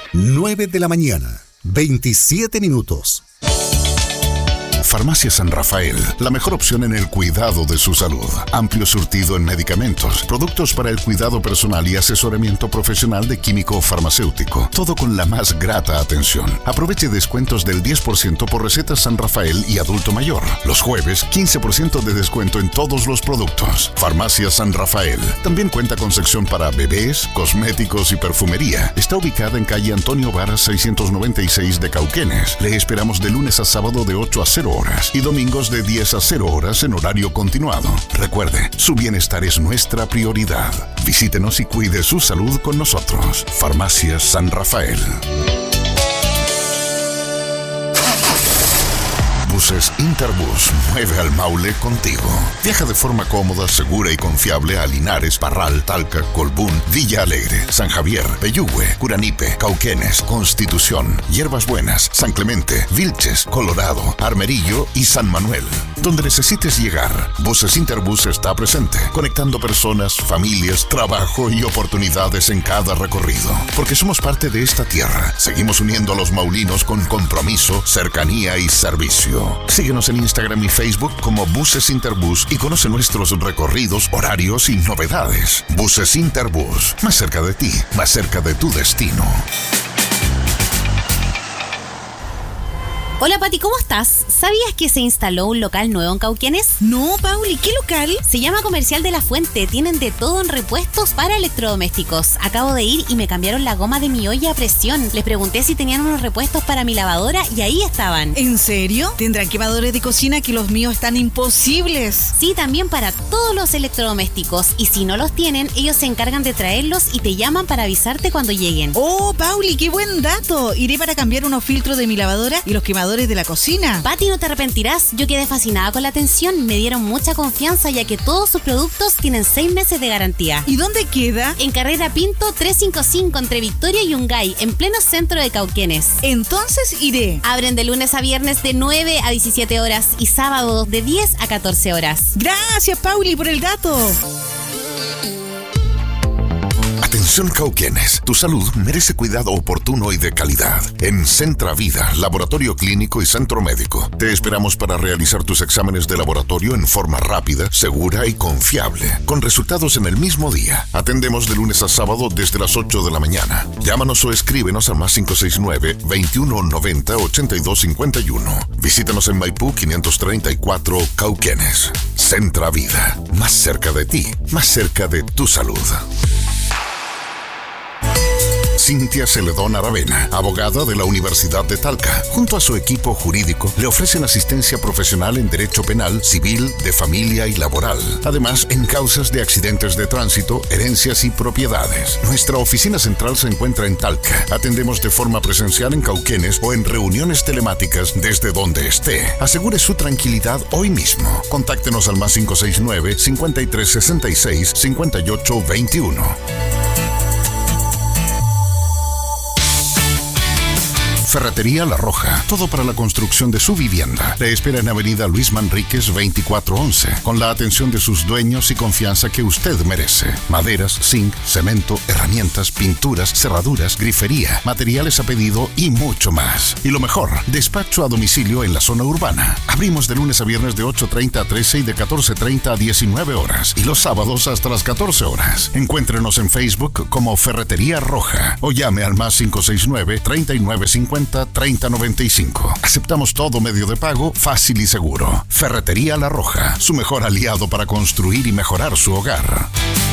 9 de la mañana, 27 minutos. Farmacia San Rafael, la mejor opción en el cuidado de su salud. Amplio surtido en medicamentos, productos para el cuidado personal y asesoramiento profesional de químico farmacéutico. Todo con la más grata atención. Aproveche descuentos del 10% por recetas San Rafael y adulto mayor. Los jueves, 15% de descuento en todos los productos. Farmacia San Rafael. También cuenta con sección para bebés, cosméticos y perfumería. Está ubicada en calle Antonio Varas 696 de Cauquenes. Le esperamos de lunes a sábado de 8 a 0 horas y domingos de 10 a 0 horas en horario continuado. Recuerde, su bienestar es nuestra prioridad. Visítenos y cuide su salud con nosotros. Farmacia San Rafael. Buses Interbus mueve al Maule contigo. Viaja de forma cómoda, segura y confiable a Linares, Parral, Talca, Colbún, Villa Alegre, San Javier, Peyúgue, Curanipe, Cauquenes, Constitución, Hierbas Buenas, San Clemente, Vilches, Colorado, Armerillo y San Manuel. Donde necesites llegar, Buses Interbus está presente, conectando personas, familias, trabajo y oportunidades en cada recorrido. Porque somos parte de esta tierra, seguimos uniendo a los maulinos con compromiso, cercanía y servicio. Síguenos en Instagram y Facebook como Buses Interbus y conoce nuestros recorridos, horarios y novedades. Buses Interbus, más cerca de ti, más cerca de tu destino. Hola Pati, ¿cómo estás? ¿Sabías que se instaló un local nuevo en Cauquenes? No, Pauli, ¿qué local? Se llama Comercial de la Fuente. Tienen de todo en repuestos para electrodomésticos. Acabo de ir y me cambiaron la goma de mi olla a presión. Les pregunté si tenían unos repuestos para mi lavadora y ahí estaban. ¿En serio? ¿Tendrán quemadores de cocina que los míos están imposibles? Sí, también para todos los electrodomésticos. Y si no los tienen, ellos se encargan de traerlos y te llaman para avisarte cuando lleguen. Oh, Pauli, qué buen dato. Iré para cambiar unos filtros de mi lavadora y los quemadores de la cocina. Pati, no te arrepentirás. Yo quedé fascinada con la atención. Me dieron mucha confianza ya que todos sus productos tienen 6 meses de garantía. ¿Y dónde queda? En Carrera Pinto 355 entre Victoria y Yungay, en pleno centro de Cauquenes. Entonces iré. Abren de lunes a viernes de 9 a 17 horas y sábado de 10 a 14 horas. Gracias, Pauli, por el dato. Atención Cauquenes, tu salud merece cuidado oportuno y de calidad. En Centra Vida, Laboratorio Clínico y Centro Médico, te esperamos para realizar tus exámenes de laboratorio en forma rápida, segura y confiable, con resultados en el mismo día. Atendemos de lunes a sábado desde las 8 de la mañana. Llámanos o escríbenos al más 569-2190-8251. Visítanos en Maipú 534 Cauquenes. Centra Vida, más cerca de ti, más cerca de tu salud. Cintia Celedón Aravena, abogada de la Universidad de Talca. Junto a su equipo jurídico, le ofrecen asistencia profesional en derecho penal, civil, de familia y laboral. Además, en causas de accidentes de tránsito, herencias y propiedades. Nuestra oficina central se encuentra en Talca. Atendemos de forma presencial en Cauquenes o en reuniones telemáticas desde donde esté. Asegure su tranquilidad hoy mismo. Contáctenos al más 569-5366-5821. Ferretería La Roja, todo para la construcción de su vivienda. Le espera en Avenida Luis Manríquez 2411, con la atención de sus dueños y confianza que usted merece. Maderas, zinc, cemento, herramientas, pinturas, cerraduras, grifería, materiales a pedido y mucho más. Y lo mejor, despacho a domicilio en la zona urbana. Abrimos de lunes a viernes de 8:30 a 13 y de 14:30 a 19 horas. Y los sábados hasta las 14 horas. Encuéntrenos en Facebook como Ferretería Roja o llame al más 569-3950-3095. Aceptamos todo medio de pago, fácil y seguro. Ferretería La Roja, su mejor aliado para construir y mejorar su hogar.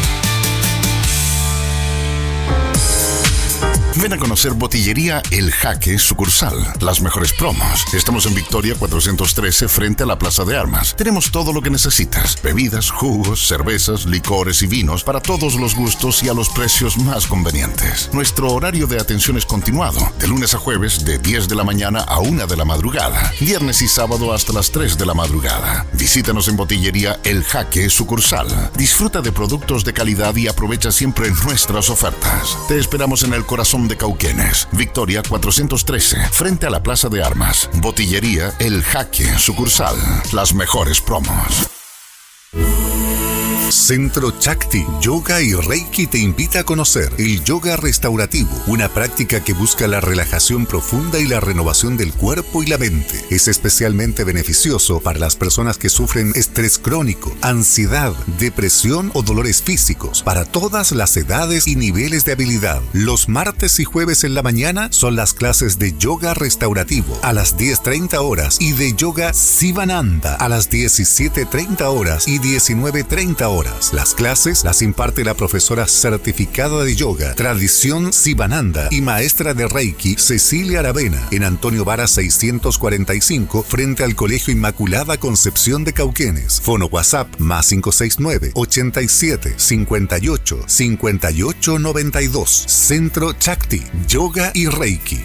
Ven a conocer Botillería El Jaque sucursal. Las mejores promos. Estamos en Victoria 413 frente a la Plaza de Armas. Tenemos todo lo que necesitas. Bebidas, jugos, cervezas, licores y vinos para todos los gustos y a los precios más convenientes. Nuestro horario de atención es continuado. De lunes a jueves de 10 de la mañana a 1 de la madrugada. Viernes y sábado hasta las 3 de la madrugada. Visítanos en Botillería El Jaque sucursal. Disfruta de productos de calidad y aprovecha siempre nuestras ofertas. Te esperamos en el corazón de Cauquenes, Victoria 413, frente a la Plaza de Armas. Botillería El Jaque sucursal. Las mejores promos. Centro Chakti Yoga y Reiki te invita a conocer el yoga restaurativo, una práctica que busca la relajación profunda y la renovación del cuerpo y la mente. Es especialmente beneficioso para las personas que sufren estrés crónico, ansiedad, depresión o dolores físicos, para todas las edades y niveles de habilidad. Los martes y jueves en la mañana son las clases de yoga restaurativo a las 10:30 horas y de yoga Sivananda a las 17:30 horas y 19:30 horas. Las clases las imparte la profesora certificada de yoga, tradición Sivananda y maestra de Reiki Cecilia Aravena en Antonio Vara 645 frente al Colegio Inmaculada Concepción de Cauquenes. Fono WhatsApp +569 87 58 58 92. Centro Chakti Yoga y Reiki.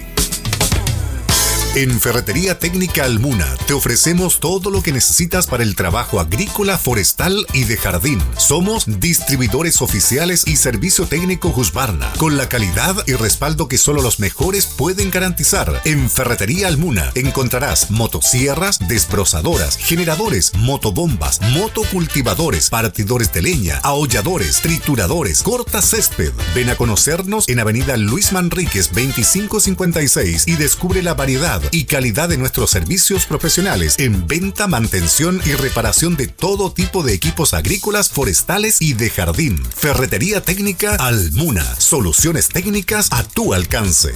En Ferretería Técnica Almuna te ofrecemos todo lo que necesitas para el trabajo agrícola, forestal y de jardín. Somos distribuidores oficiales y servicio técnico Husqvarna, con la calidad y respaldo que solo los mejores pueden garantizar. En Ferretería Almuna encontrarás motosierras, desbrozadoras, generadores, motobombas, motocultivadores, partidores de leña, aholladores, trituradores, corta césped. Ven a conocernos en Avenida Luis Manríquez 2556 y descubre la variedad y calidad de nuestros servicios profesionales en venta, mantención y reparación de todo tipo de equipos agrícolas, forestales y de jardín. Ferretería Técnica Almuna. Soluciones técnicas a tu alcance.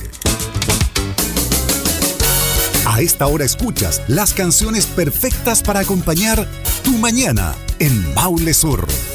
A esta hora escuchas las canciones perfectas para acompañar tu mañana en Maule Sur.